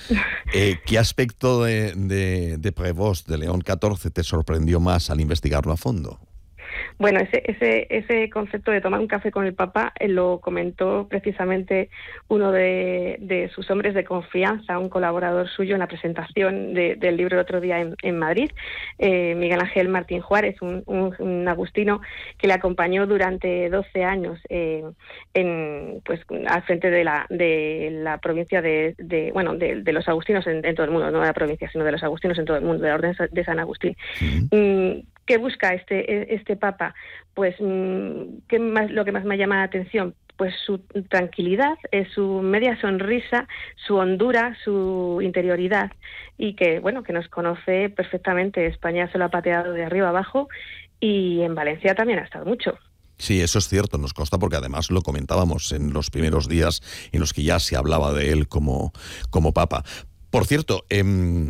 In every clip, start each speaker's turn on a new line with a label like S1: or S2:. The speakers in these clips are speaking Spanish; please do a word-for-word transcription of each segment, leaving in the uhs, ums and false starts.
S1: Eh, ¿Qué aspecto de, de, de Prévost, de León catorce, te sorprendió más al investigarlo a fondo?
S2: Bueno, ese, ese, ese concepto de tomar un café con el Papa eh, lo comentó precisamente uno de, de sus hombres de confianza, un colaborador suyo en la presentación de, del libro el otro día en, en Madrid, eh, Miguel Ángel Martín Juárez, un, un, un agustino que le acompañó durante doce años eh, en, pues, al frente de la, de la provincia de, de bueno, de, de los agustinos en, en todo el mundo, no de la provincia, sino de los agustinos en todo el mundo, de la Orden de San Agustín.
S1: Sí.
S2: Mm, ¿Qué busca este, este Papa? Pues ¿qué más, lo que más me llama la atención? Pues su tranquilidad, eh, su media sonrisa, su hondura, su interioridad, y que, bueno, que nos conoce perfectamente. España se lo ha pateado de arriba abajo y en Valencia también ha estado mucho.
S1: Sí, eso es cierto, nos consta porque además lo comentábamos en los primeros días en los que ya se hablaba de él como, como Papa. Por cierto, eh,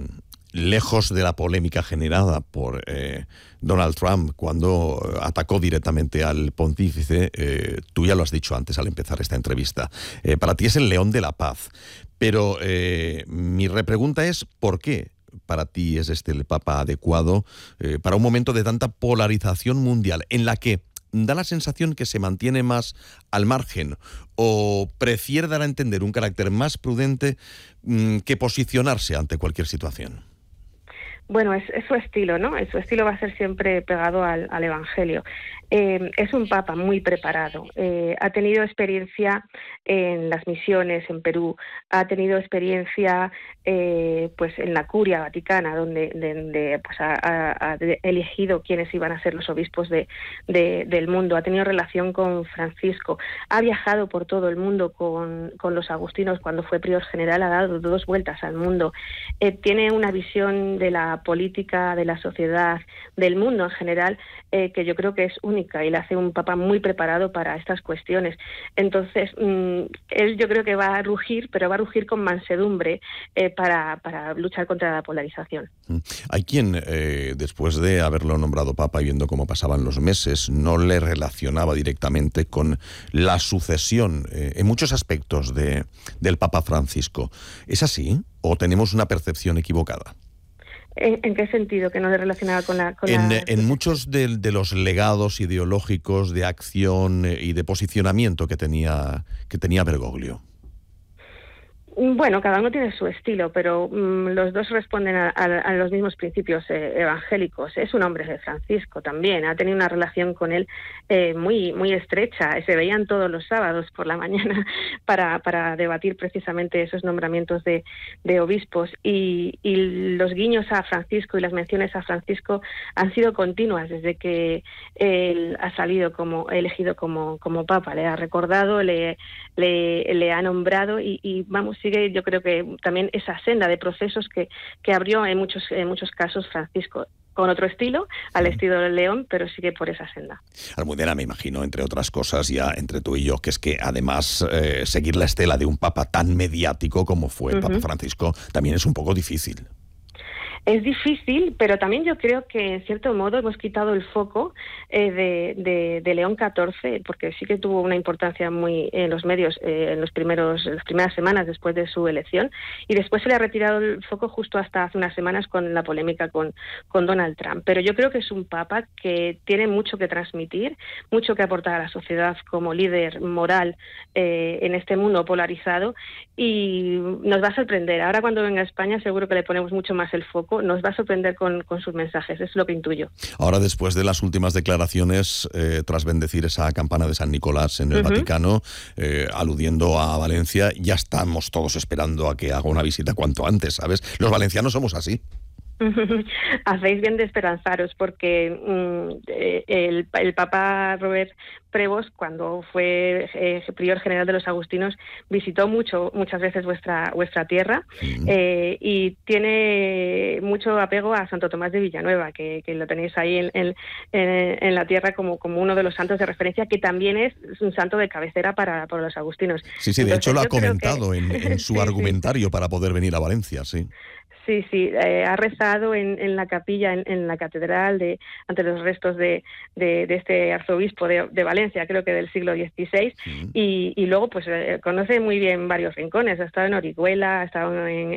S1: lejos de la polémica generada por eh, Donald Trump cuando atacó directamente al pontífice, eh, tú ya lo has dicho antes al empezar esta entrevista, eh, para ti es el león de la paz. Pero eh, mi repregunta es, ¿por qué para ti es este el Papa adecuado eh, para un momento de tanta polarización mundial en la que da la sensación que se mantiene más al margen o prefiere dar a entender un carácter más prudente mmm, que posicionarse ante cualquier situación?
S2: Bueno, es, es su estilo, ¿no? Su estilo va a ser siempre pegado al, al Evangelio. Eh, es un Papa muy preparado. Eh, ha tenido experiencia en las misiones en Perú, ha tenido experiencia eh, pues en la Curia Vaticana, donde, donde pues ha, ha, ha elegido quiénes iban a ser los obispos de, de, del mundo. Ha tenido relación con Francisco. Ha viajado por todo el mundo con, con los agustinos cuando fue prior general. Ha dado dos vueltas al mundo. Eh, tiene una visión de la política, de la sociedad, del mundo en general, eh, que yo creo que es única y le hace un Papa muy preparado para estas cuestiones. Entonces, mmm, él yo creo que va a rugir, pero va a rugir con mansedumbre eh, para, para luchar contra la polarización.
S1: Hay quien, eh, después de haberlo nombrado Papa y viendo cómo pasaban los meses, no le relacionaba directamente con la sucesión eh, en muchos aspectos de, del Papa Francisco. ¿Es así o tenemos una percepción equivocada?
S2: ¿En, ¿En qué sentido? Que no se relacionaba con la... Con
S1: en,
S2: la...
S1: en muchos de, de los legados ideológicos de acción y de posicionamiento que tenía, que tenía Bergoglio.
S2: Bueno, cada uno tiene su estilo, pero mmm, los dos responden a, a, a los mismos principios eh, evangélicos. Es un hombre de Francisco también, ha tenido una relación con él eh, muy muy estrecha. Se veían todos los sábados por la mañana para, para debatir precisamente esos nombramientos de, de obispos. Y, y los guiños a Francisco y las menciones a Francisco han sido continuas desde que él ha salido como elegido como, como Papa. Le ha recordado, le, le, le ha nombrado y, y vamos, sigue, yo creo que también esa senda de procesos que, que abrió en muchos, en muchos casos Francisco, con otro estilo, al estilo del León, pero sigue por esa senda.
S1: Almudena, me imagino, entre otras cosas, ya entre tú y yo, que es que además eh, seguir la estela de un Papa tan mediático como fue el uh-huh. Papa Francisco también es un poco difícil.
S2: Es difícil, pero también yo creo que en cierto modo hemos quitado el foco eh, de, de, de León catorce, porque sí que tuvo una importancia muy en los medios eh, en los primeros en las primeras semanas después de su elección, y después se le ha retirado el foco justo hasta hace unas semanas con la polémica con, con Donald Trump. Pero yo creo que es un Papa que tiene mucho que transmitir, mucho que aportar a la sociedad como líder moral eh, en este mundo polarizado, y nos va a sorprender. Ahora cuando venga a España seguro que le ponemos mucho más el foco. Nos va a sorprender con, con sus mensajes, es lo que intuyo.
S1: Ahora, después de las últimas declaraciones, eh, tras bendecir esa campana de San Nicolás en el uh-huh. Vaticano, eh, aludiendo a Valencia, ya estamos todos esperando a que haga una visita cuanto antes, ¿sabes? Los valencianos somos así.
S2: Hacéis bien de esperanzaros, porque mmm, el, el Papa Robert Prévost, cuando fue eh, prior general de los agustinos, visitó mucho muchas veces vuestra vuestra tierra uh-huh. eh, y tiene mucho apego a Santo Tomás de Villanueva, que, que lo tenéis ahí en, en, en la tierra como, como uno de los santos de referencia, que también es un santo de cabecera para, para los agustinos.
S1: Sí, sí, de
S2: Entonces,
S1: hecho lo ha comentado
S2: que...
S1: en, en su
S2: sí,
S1: argumentario
S2: sí.
S1: para poder venir a Valencia, sí.
S2: Sí, sí, eh, ha rezado en, en la capilla, en, en la catedral, de ante los restos de, de, de este arzobispo de, de Valencia, creo que del siglo dieciséis, sí. y, y luego pues eh, conoce muy bien varios rincones. Ha estado en Orihuela, ha estado en,